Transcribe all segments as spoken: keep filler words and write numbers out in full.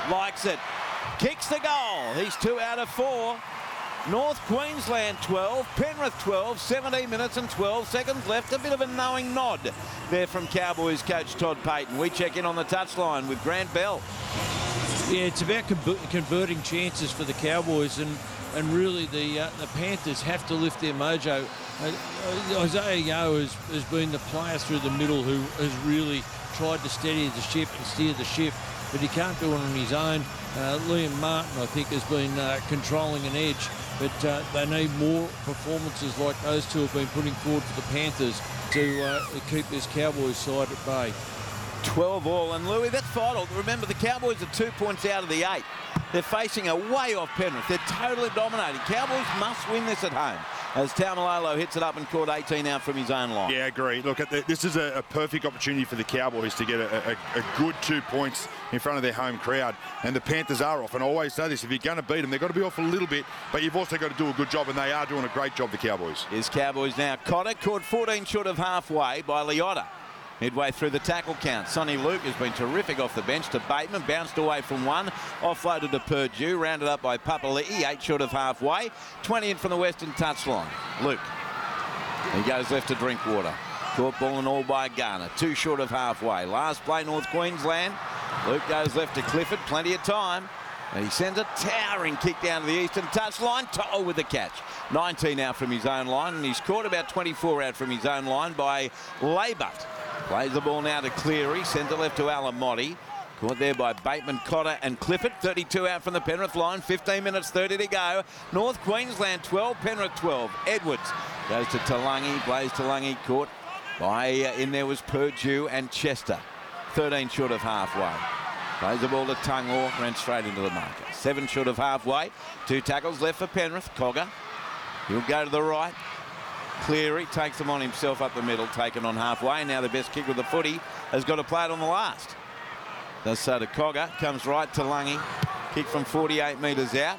likes it. Kicks the goal. He's two out of four. North Queensland twelve, Penrith twelve, seventeen minutes and twelve seconds left. A bit of a knowing nod there from Cowboys coach Todd Payten. We check in on the touchline with Grant Bell. Yeah, it's about converting chances for the Cowboys, and and really the uh, the Panthers have to lift their mojo. Uh, Isaiah Yeo has, has been the player through the middle who has really tried to steady the ship and steer the ship, but he can't do it on his own. Uh, Liam Martin, I think, has been uh, controlling an edge, but uh, they need more performances like those two have been putting forward for the Panthers to uh, keep this Cowboys side at bay. twelve all, and Louis, that's vital. Remember, the Cowboys are two points out of the eight. They're facing a way off Penrith. They're totally dominating. Cowboys must win this at home, as Taumalolo hits it up and caught eighteen out from his own line. Yeah, agree. Look, at the, this is a, a perfect opportunity for the Cowboys to get a, a, a good two points in front of their home crowd. And the Panthers are off. And I always say this, if you're going to beat them, they've got to be off a little bit, but you've also got to do a good job, and they are doing a great job, the Cowboys. Here's Cowboys now. Cotter caught fourteen short of halfway by Liotta. Midway through the tackle count, Sonny Luke has been terrific off the bench to Bateman, bounced away from one, offloaded to Purdue, rounded up by Papali'i, eight short of halfway, twenty in from the western touchline. Luke, he goes left to Drinkwater, caught ball and all by Garner, two short of halfway. Last play, North Queensland. Luke goes left to Clifford, plenty of time. And he sends a towering kick down to the eastern touchline. To'o with the catch. nineteen out from his own line, and he's caught about twenty-four out from his own line by Laybutt. Plays the ball now to Cleary, centre left to Alamotti. Caught there by Bateman, Cotter and Clifford. thirty-two out from the Penrith line, fifteen minutes thirty to go. North Queensland twelve, Penrith twelve. Edwards goes to Talangi, Blaze Talangi caught by, uh, in there was Purdue and Chester. thirteen short of halfway. Plays the ball to Tungor, ran straight into the marker. Seven short of halfway. Two tackles left for Penrith. Cogger, he'll go to the right. Cleary takes them on himself up the middle, taken on halfway. Now the best kick with the footy has got to play it on the last. Does so to Cogger, comes right to Lungy. Kick from forty-eight metres out.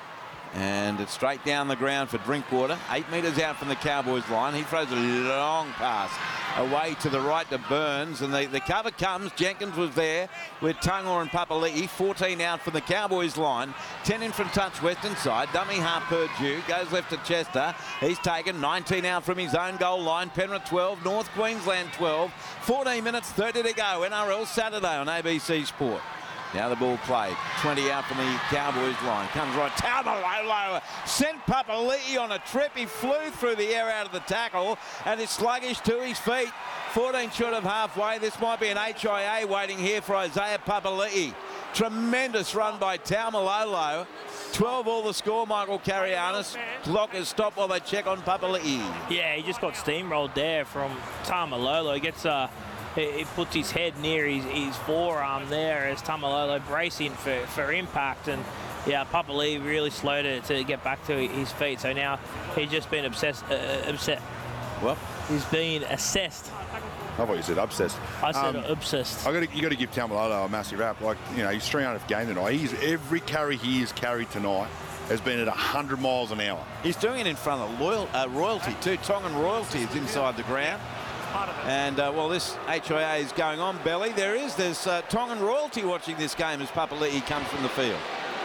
And it's straight down the ground for Drinkwater. Eight metres out from the Cowboys line. He throws a long pass away to the right to Burns. And the, the cover comes. Jenkins was there with Tungor and Papali'i. fourteen out from the Cowboys line. ten in from touch western side. Dummy half Purdue. Goes left to Chester. He's taken nineteen out from his own goal line. Penrith twelve. North Queensland twelve. fourteen minutes thirty to go. N R L Saturday on A B C Sport. Now the ball played. twenty out from the Cowboys line. Comes right. Taumalolo sent Papali'i on a trip. He flew through the air out of the tackle and is sluggish to his feet. fourteen short of halfway. This might be an H I A waiting here for Isaiah Papali'i. Tremendous run by Taumalolo. twelve all the score, Michael Carianis. Clock is stopped while they check on Papali'i. Yeah, he just got steamrolled there from Taumalolo. He gets a... Uh, He puts his head near his, his forearm there as Taumalolo bracing for, for impact. And, yeah, Papali'i really slowed it to get back to his feet. So now he's just been obsessed. Uh, obsessed. What? He's been assessed. I thought you said obsessed. I said um, obsessed. I got to, you got to give Taumalolo a massive rap. Like, you know, he's three hundredth game tonight. He's every carry he has carried tonight has been at one hundred miles an hour. He's doing it in front of loyal, uh, royalty too. Tongan royalty is inside the ground. And, uh, well, this H I A is going on, Belly. There is. There's uh, Tongan royalty watching this game as Papali'i comes from the field.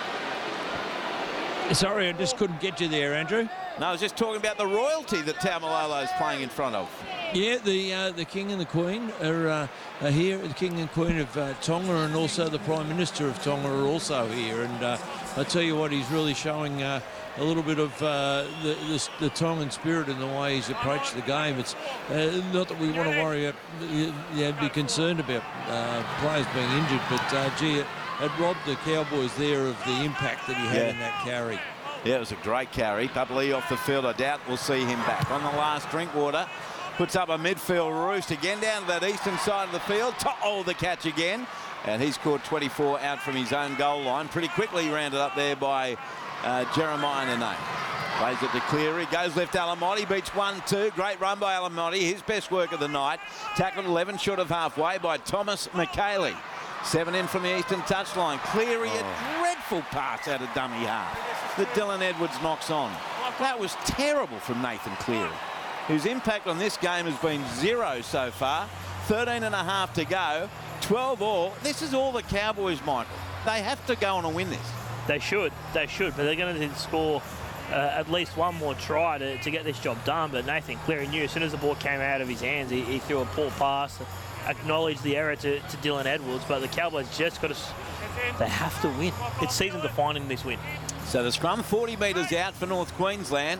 Sorry, I just couldn't get you there, Andrew. No, I was just talking about the royalty that Taumalolo is playing in front of. Yeah, the uh, the King and the Queen are, uh, are here. The King and Queen of uh, Tonga, and also the Prime Minister of Tonga are also here. And uh, I tell you what, he's really showing uh, a little bit of uh, the, the, the Tongan spirit in the way he's approached the game. It's uh, not that we want to worry about, yeah, be concerned about uh, players being injured, but uh, gee, it, it robbed the Cowboys there of the impact that he had Yeah. in that carry. Yeah, it was a great carry. Papali'i off the field. I doubt we'll see him back. On the last, Drinkwater puts up a midfield roost again down to that eastern side of the field. Oh, the catch again. And he's caught twenty-four out from his own goal line. Pretty quickly rounded up there by uh, Jeremiah Nene. Plays it to Cleary. Goes left Alamotti. Beats one two. Great run by Alamotti. His best work of the night. Tackled eleven short of halfway by Thomas McKaylee. Seven in from the eastern touchline. Cleary, oh. a dreadful pass out of dummy half that Dylan Edwards knocks on. That was terrible from Nathan Cleary, whose impact on this game has been zero so far. thirteen and a half to go. twelve all. This is all the Cowboys, Michael. they have to go on and win this. They should, they should, but they're going to need to score uh, at least one more try to, to get this job done. But Nathan Cleary knew as soon as the ball came out of his hands, he, he threw a poor pass, acknowledged the error to, to Dylan Edwards. But the Cowboys just got to, they have to win. It's season defining, this win. So the scrum forty metres out for North Queensland,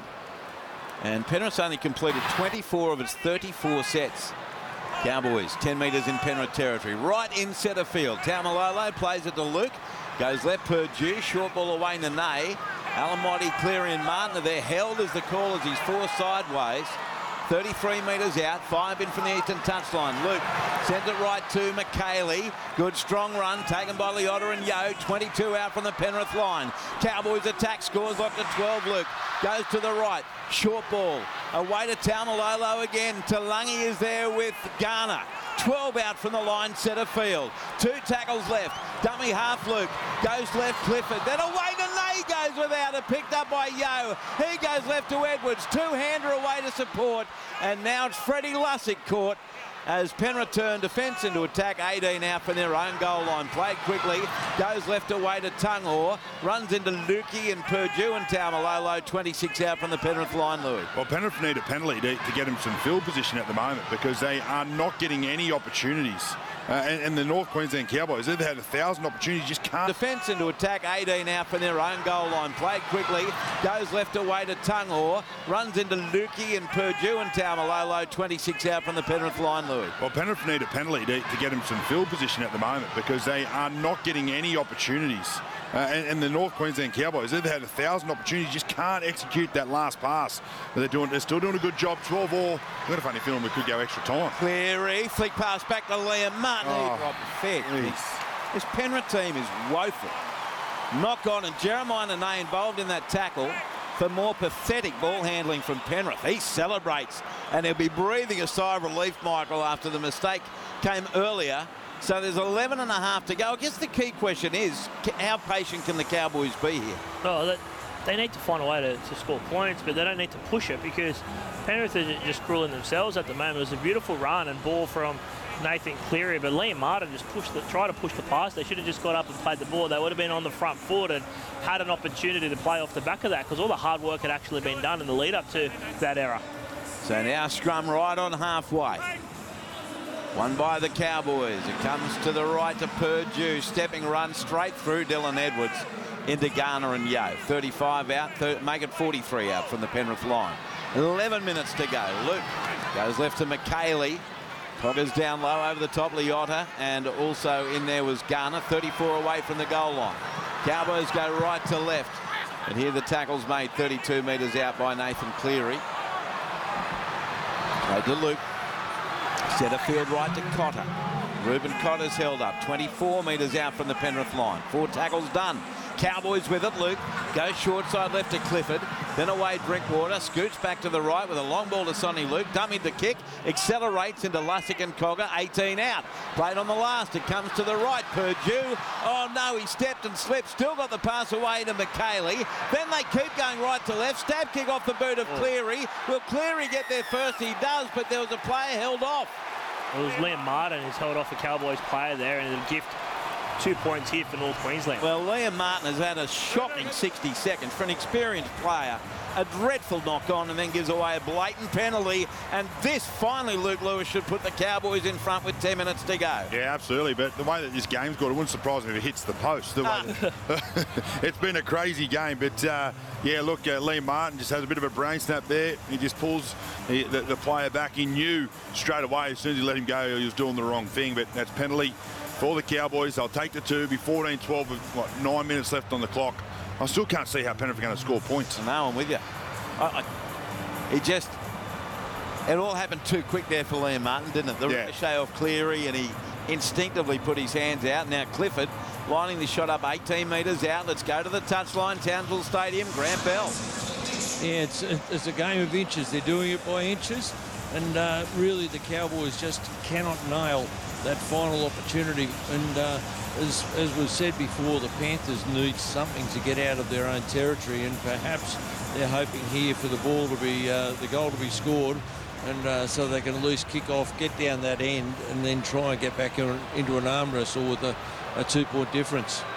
and Penrith's only completed twenty-four of its thirty-four sets. Cowboys ten metres in Penrith territory, right in centre field. Taumalolo plays it to Luke, goes left Purdue, short ball away to Ney. Alamotti, Cleary and Martin are there, held as the call as he's forced sideways. thirty-three metres out, five in from the eastern touchline. Luke sends it right to McKaylee. Good strong run taken by Leota and Yo. twenty-two out from the Penrith line. Cowboys attack, scores up to twelve. Luke goes to the right, short ball away to Taumalolo again. Talangi is there with Garner. twelve out from the line, centre field. Two tackles left. Dummy half Luke goes left Clifford. Then away to Ney, goes without it. Picked up by Yo. He goes left to Edwards. Two-hander away to support. And now it's Freddie Lussick caught as Penrith turn defence into attack. eighteen out from their own goal line. Played quickly. Goes left away to Tunghor. Runs into Lukey and Purdue and Taumalolo. twenty-six out from the Penrith line, Louis. Well, Penrith need a penalty to, to get him some field position at the moment because they are not getting any opportunities. Uh, and, and the North Queensland Cowboys, they've had a thousand opportunities, just can't. Defence into attack, eighteen out from their own goal line. Played quickly, goes left away to Tunghor, runs into Lukey and Purdue and Taumalolo. twenty-six out from the Penrith line, Louis. Well, Penrith need a penalty to, to get him some field position at the moment because they are not getting any opportunities. Uh, and, and the North Queensland Cowboys, they've had a thousand opportunities, just can't execute that last pass. But they're doing, they're still doing a good job. twelve all. I've got a funny feeling we could go extra time. Cleary, flick pass back to Liam Martin. Oh, he dropped the fed. This Penrith team is woeful. Knock on, and Jeremiah Nene involved in that tackle for more pathetic ball handling from Penrith. He celebrates, and he'll be breathing a sigh of relief, Michael, after the mistake came earlier. So there's eleven and a half to go. I guess the key question is, how patient can the Cowboys be here? Oh, that, they need to find a way to, to score points, but they don't need to push it because Penrith are just screwing themselves at the moment. It was a beautiful run and ball from Nathan Cleary, but Liam Martin just pushed the, tried to push the pass. They should have just got up and played the ball. They would have been on the front foot and had an opportunity to play off the back of that because all the hard work had actually been done in the lead up to that error. So now scrum right on halfway. One by the Cowboys. It comes to the right to Purdue. Stepping run straight through Dylan Edwards into Garner and Yo. thirty-five out, make it forty-three out from the Penrith line. eleven minutes to go. Luke goes left to McKaylee. Cogger's down low over the top, Leota, and also in there was Garner, thirty-four away from the goal line. Cowboys go right to left. And here the tackle's made thirty-two metres out by Nathan Cleary. Go to Luke. Centre field right to Cotter. Reuben Cotter's held up. twenty-four metres out from the Penrith line. Four tackles done. Cowboys with it. Luke goes short side left to Clifford. Then away Drinkwater. Scoots back to the right with a long ball to Sonny Luke. Dummied the kick. Accelerates into Lussick and Cogger. eighteen out. Played on the last. It comes to the right. Purdue. Oh no, he stepped and slipped. Still got the pass away to McKaylee. Then they keep going right to left. Stab kick off the boot of Cleary. Will Cleary get there first? He does, but there was a player held off. It was Liam Martin who's held off a Cowboys player there, and a gift two points here for North Queensland. Well, Liam Martin has had a shocking sixty seconds for an experienced player. A dreadful knock on and then gives away a blatant penalty. And this finally, Luke Lewis, should put the Cowboys in front with ten minutes to go. Yeah, absolutely. But the way that this game's gone, it wouldn't surprise me if it hits the post. The way that, it's been a crazy game. But, uh, yeah, look, uh, Liam Martin just has a bit of a brain snap there. He just pulls the, the, the player back. He knew straight away as soon as he let him go he was doing the wrong thing. But that's penalty for the Cowboys. They'll take the two, be fourteen twelve with what, nine minutes left on the clock. I still can't see how Penrith are going to score points. No, I'm with you. I, I, it just, it all happened too quick there for Liam Martin, didn't it? The yeah. ricochet off Cleary, and he instinctively put his hands out. Now Clifford lining the shot up eighteen metres out. Let's go to the touchline, Townsville Stadium, Grant Bell. Yeah, it's, it's a game of inches. They're doing it by inches. And uh, really the Cowboys just cannot nail that final opportunity. And uh, as, as was said before, the Panthers need something to get out of their own territory, and perhaps they're hoping here for the ball to be, uh, the goal to be scored, and uh, so they can at least kick off, get down that end, and then try and get back in, into an arm wrestle with a, a two-point difference.